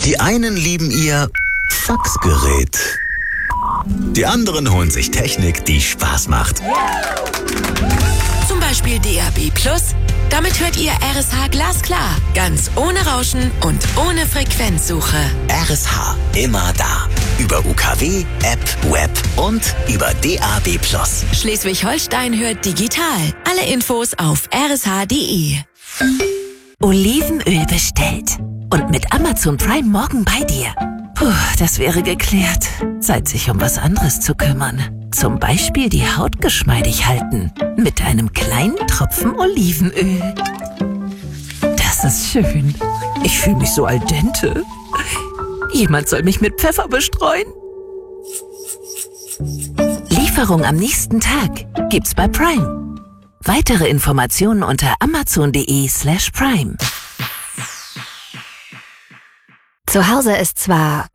Die einen lieben ihr Faxgerät. Die anderen holen sich Technik, die Spaß macht. Zum Beispiel DAB+. Damit hört ihr RSH glasklar, ganz ohne Rauschen und ohne Frequenzsuche. RSH, immer da. Über UKW, App, Web und über DAB+. Schleswig-Holstein hört digital. Alle Infos auf rsh.de. Olivenöl bestellt. Und mit Amazon Prime morgen bei dir. Puh, das wäre geklärt. Zeit, sich um was anderes zu kümmern. Zum Beispiel die Haut geschmeidig halten. Mit einem kleinen Tropfen Olivenöl. Das ist schön. Ich fühle mich so al dente. Jemand soll mich mit Pfeffer bestreuen. Lieferung am nächsten Tag gibt's bei Prime. Weitere Informationen unter amazon.de/prime. Zu Hause ist zwar...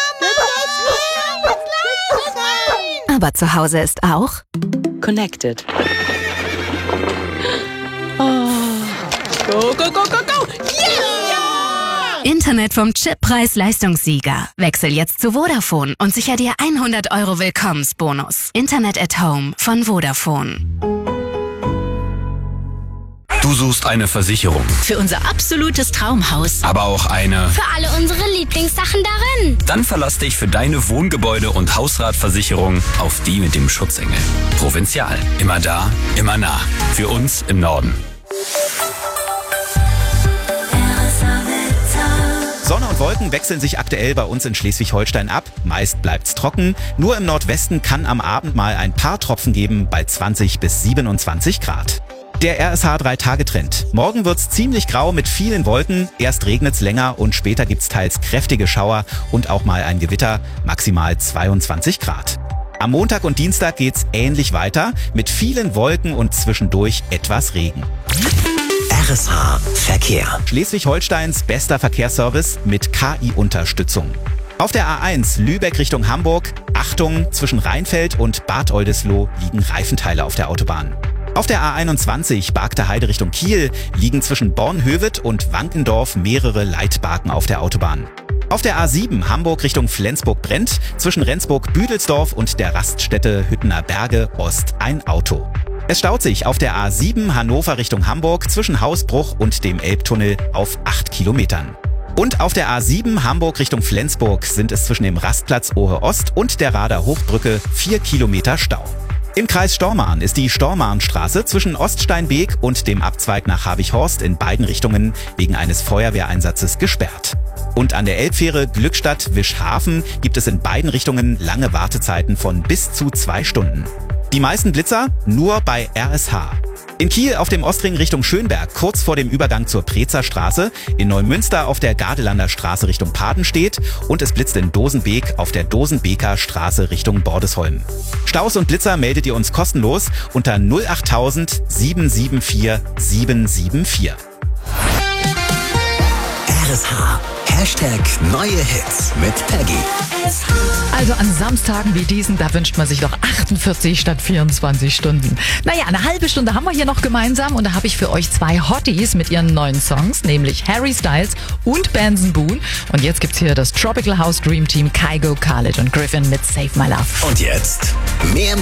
Aber zu Hause ist auch... Connected. Oh. Go, go, go, go, go! Yeah! Internet vom Chippreis-Leistungssieger. Wechsel jetzt zu Vodafone und sicher dir 100 € Willkommensbonus. Internet at Home von Vodafone. Du suchst eine Versicherung. Für unser absolutes Traumhaus. Aber auch eine... Für alle unsere Lieblingssachen darin. Dann verlass dich für deine Wohngebäude- und Hausratversicherung auf die mit dem Schutzengel. Provinzial. Immer da, immer nah. Für uns im Norden. Sonne und Wolken wechseln sich aktuell bei uns in Schleswig-Holstein ab. Meist bleibt's trocken. Nur im Nordwesten kann am Abend mal ein paar Tropfen geben bei 20 bis 27 Grad. Der RSH 3-Tage-Trend. Morgen wird's ziemlich grau mit vielen Wolken. Erst regnet's länger und später gibt's teils kräftige Schauer und auch mal ein Gewitter, maximal 22 Grad. Am Montag und Dienstag geht's ähnlich weiter mit vielen Wolken und zwischendurch etwas Regen. RSH Verkehr. Schleswig-Holsteins bester Verkehrsservice mit KI-Unterstützung. Auf der A1 Lübeck Richtung Hamburg, Achtung, zwischen Rheinfeld und Bad Oldesloe liegen Reifenteile auf der Autobahn. Auf der A21 Barkter Heide Richtung Kiel liegen zwischen Bornhöved und Wankendorf mehrere Leitbarken auf der Autobahn. Auf der A7 Hamburg Richtung Flensburg-Brennt zwischen Rendsburg-Büdelsdorf und der Raststätte Hüttener Berge Ost ein Auto. Es staut sich auf der A7 Hannover Richtung Hamburg zwischen Hausbruch und dem Elbtunnel auf 8 Kilometern. Und auf der A7 Hamburg Richtung Flensburg sind es zwischen dem Rastplatz Ohe Ost und der Rader Hochbrücke 4 Kilometer Stau. Im Kreis Stormarn ist die Stormarnstraße zwischen Oststeinbeek und dem Abzweig nach Havichhorst in beiden Richtungen wegen eines Feuerwehreinsatzes gesperrt. Und an der Elbfähre Glückstadt-Wischhafen gibt es in beiden Richtungen lange Wartezeiten von bis zu 2 Stunden. Die meisten Blitzer nur bei RSH. In Kiel auf dem Ostring Richtung Schönberg, kurz vor dem Übergang zur Prezer Straße, in Neumünster auf der Gardelander Straße Richtung Padenstedt und es blitzt in Dosenbeek auf der Dosenbeker Straße Richtung Bordesholm. Staus und Blitzer meldet ihr uns kostenlos unter 08000 774 774. RSH. Hashtag neue Hits mit Peggy. Also an Samstagen wie diesen, da wünscht man sich doch 48 statt 24 Stunden. Naja, eine halbe Stunde haben wir hier noch gemeinsam und da habe ich für euch 2 Hotties mit ihren neuen Songs, nämlich Harry Styles und Benson Boone. Und jetzt gibt's hier das Tropical House Dream Team Kygo, Khalid und Griffin mit Save My Love. Und jetzt mehr